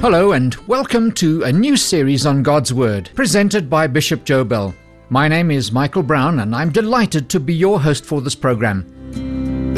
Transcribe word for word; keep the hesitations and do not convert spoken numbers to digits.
Hello and welcome to a new series on God's Word, presented by Bishop Joe Bell. My name is Michael Brown and I'm delighted to be your host for this program.